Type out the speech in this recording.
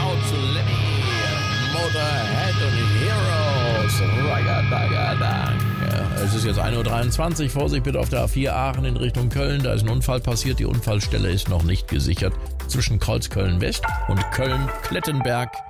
Clouds, Lemmy, Motorhead und Heroes. Ragadagadang. Es ist jetzt 1:23 Uhr. Vorsicht bitte auf der A4 Aachen in Richtung Köln. Da ist ein Unfall passiert. Die Unfallstelle ist noch nicht gesichert. Zwischen Kreuzköln West und Köln-Klettenberg